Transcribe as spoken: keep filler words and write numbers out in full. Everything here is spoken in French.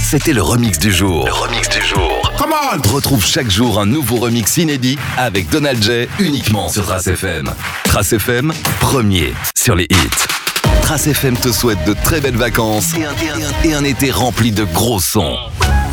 C'était le remix du jour. Le remix du jour. Come on! Retrouve chaque jour un nouveau remix inédit avec Donald J uniquement sur Trace F M. Trace F M, premier sur les hits. Trace F M te souhaite de très belles vacances et un, et un, et un été rempli de gros sons.